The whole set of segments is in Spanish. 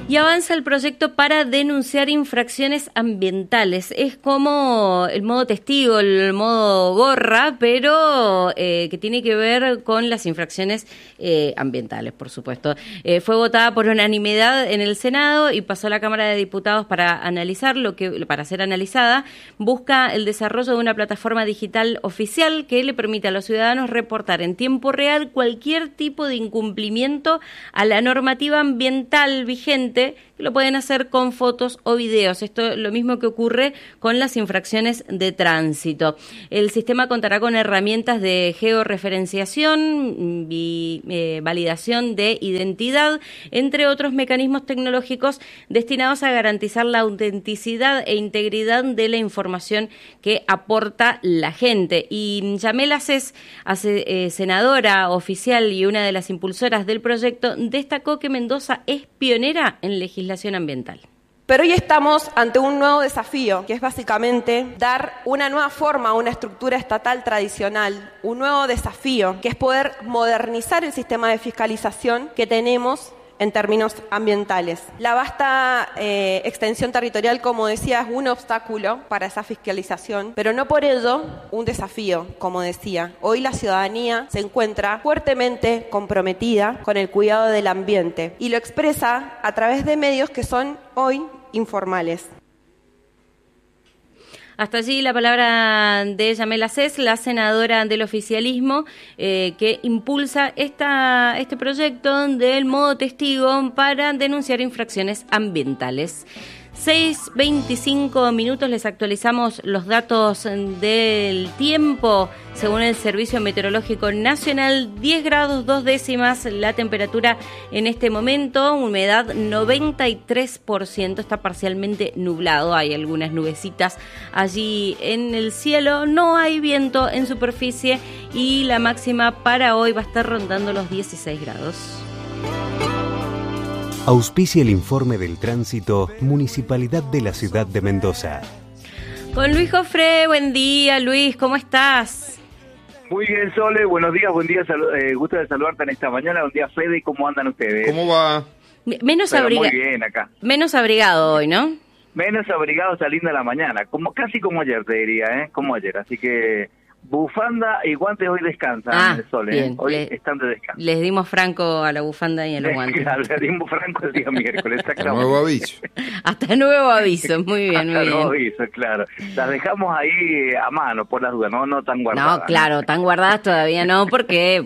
Y avanza el proyecto para denunciar infracciones ambientales. Es como el modo testigo, el modo gorra, pero que tiene que ver con las infracciones ambientales, por supuesto. Fue votada por unanimidad en el Senado y pasó a la Cámara de Diputados para ser analizada. Busca el desarrollo de una plataforma digital oficial que le permita a los ciudadanos reportar en tiempo real cualquier tipo de incumplimiento a la normativa ambiental vigente, que lo pueden hacer con fotos o videos. Esto es lo mismo que ocurre con las infracciones de tránsito. El sistema contará con herramientas de georreferenciación y validación de identidad, entre otros mecanismos tecnológicos destinados a garantizar la autenticidad e integridad de la información que aporta la gente. Y Yamela Cés, senadora oficial y una de las impulsoras del proyecto, destacó que Mendoza es pionera en legislación ambiental. Pero hoy estamos ante un nuevo desafío, que es básicamente dar una nueva forma a una estructura estatal tradicional, un nuevo desafío, que es poder modernizar el sistema de fiscalización que tenemos en términos ambientales. La vasta extensión territorial, como decía, es un obstáculo para esa fiscalización, pero no por ello un desafío, como decía. Hoy la ciudadanía se encuentra fuertemente comprometida con el cuidado del ambiente y lo expresa a través de medios que son hoy informales. Hasta allí la palabra de Yamela Cés, la senadora del oficialismo, que impulsa este proyecto del modo testigo para denunciar infracciones ambientales. 6:25, les actualizamos los datos del tiempo. Según el Servicio Meteorológico Nacional, 10 grados 2 décimas la temperatura en este momento, humedad 93%, está parcialmente nublado, hay algunas nubecitas allí en el cielo, no hay viento en superficie y la máxima para hoy va a estar rondando los 16 grados. Auspicia el informe del tránsito Municipalidad de la Ciudad de Mendoza. Con Luis Jofré, buen día Luis, ¿cómo estás? Muy bien, Sole, buenos días, buen día, gusto de saludarte en esta mañana, buen día Fede, ¿cómo andan ustedes? ¿Cómo va? Menos muy bien acá. Menos abrigado hoy, ¿no? Menos abrigado saliendo a la mañana, casi como ayer te diría, como ayer, así que bufanda y guantes hoy descansan, Sole, bien. Hoy están de descanso. Les dimos franco a la bufanda y a los guantes. Claro, les dimos franco el día miércoles, exactamente. Nuevo aviso. Hasta nuevo aviso, muy bien, muy bien. Nuevo aviso, claro. Las dejamos ahí a mano, por las dudas, no tan guardadas. No, claro, tan guardadas todavía no, porque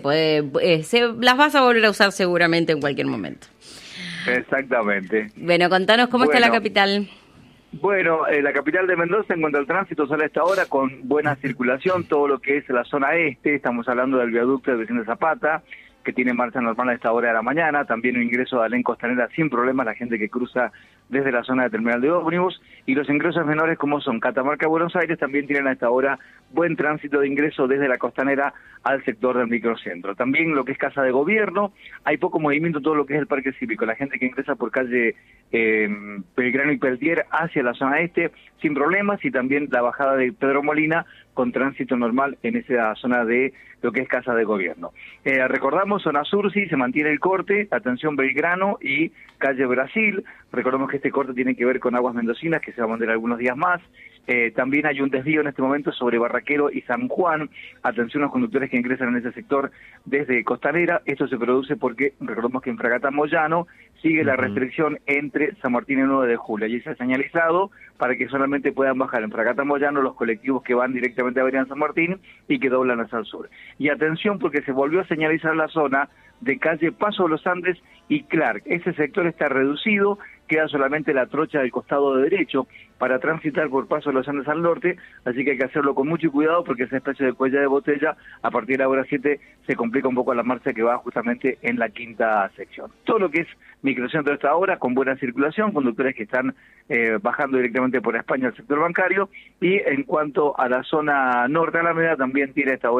las vas a volver a usar seguramente en cualquier momento. Exactamente. Bueno, contanos cómo está la capital. Bueno, la capital de Mendoza, en cuanto al tránsito, sale a esta hora con buena circulación, todo lo que es la zona este, estamos hablando del viaducto de Vicente Zapata, que tiene marcha normal a esta hora de la mañana, también un ingreso a Alén Costanera sin problemas, la gente que cruza desde la zona de terminal de ómnibus, y los ingresos menores como son Catamarca, Buenos Aires, también tienen a esta hora buen tránsito de ingreso desde la Costanera al sector del microcentro. También lo que es Casa de Gobierno, hay poco movimiento todo lo que es el Parque Cívico, la gente que ingresa por calle Belgrano y Peltier hacia la zona este sin problemas, y también la bajada de Pedro Molina con tránsito normal en esa zona de lo que es Casa de Gobierno. Recordamos, zona sur sí se mantiene el corte, atención Belgrano y calle Brasil, recordemos que este corte tiene que ver con aguas mendocinas que se va a mantener algunos días más. También hay un desvío en este momento sobre Barraquero y San Juan, atención a los conductores que ingresan en ese sector desde Costanera, esto se produce porque recordemos que en Fragata Moyano sigue la restricción entre San Martín y 9 de julio, allí se ha señalizado para que solamente puedan bajar en Fragata Moyano los colectivos que van directamente a Avenida San Martín y que doblan hacia el sur. Y atención porque se volvió a señalizar la zona de calle Paso de los Andes y Clark, ese sector está reducido, queda solamente la trocha del costado de derecho para transitar por Paso de los Andes al norte, así que hay que hacerlo con mucho cuidado porque esa especie de cuella de botella a partir de la hora 7 se complica un poco la marcha que va justamente en la quinta sección. Todo lo que es microcentro de esta hora con buena circulación, conductores que están bajando directamente por España al sector bancario, y en cuanto a la zona norte de Alameda también tiene a esta hora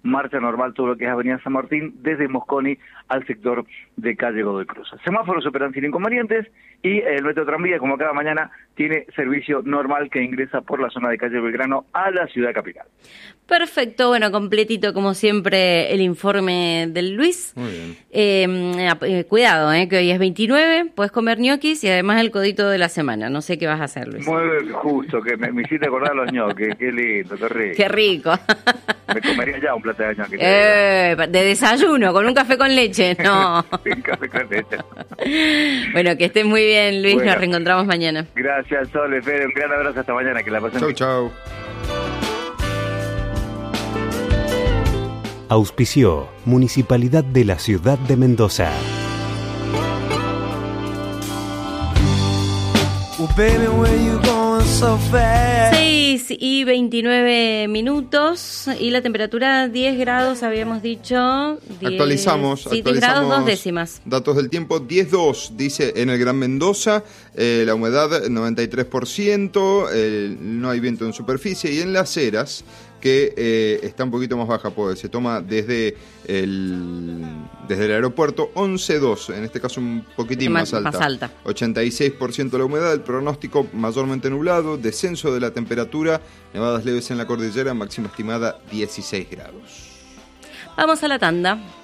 marcha normal todo lo que es Avenida San Martín, desde Mosconi al sector de calle Godoy Cruz. Semáforos operan sin inconvenientes y el metro tranvía, como cada mañana, tiene servicio normal que ingresa por la zona de calle Belgrano a la ciudad capital. Perfecto, bueno, completito como siempre el informe del Luis. Muy bien. Cuidado, que hoy es 29, puedes comer ñoquis y además el codito de la semana. No sé qué vas a hacer, Luis. Muy justo, que me hiciste acordar los ñoquis, qué lindo, qué rico. Qué rico. Me comería ya un plato de ñoquis. De desayuno, con un café con leche, no. Café con leche. Bueno, que estés muy bien, Luis, Bueno, nos reencontramos mañana. Gracias, Sole, Fede, un gran abrazo, hasta mañana, que la pasen bien. Chau. Auspició Municipalidad de la Ciudad de Mendoza. 6:29 y la temperatura 10 grados, habíamos dicho. 10, Actualizamos 10 grados 2 décimas. Datos del tiempo, 10.2, dice en el Gran Mendoza, la humedad 93%, no hay viento en superficie, y en Las Heras, que está un poquito más baja, pues se toma desde el aeropuerto 11.2, en este caso un poquitín más alta. 86% la humedad, el pronóstico mayormente nublado, descenso de la temperatura, nevadas leves en la cordillera, máxima estimada 16 grados. Vamos a la tanda.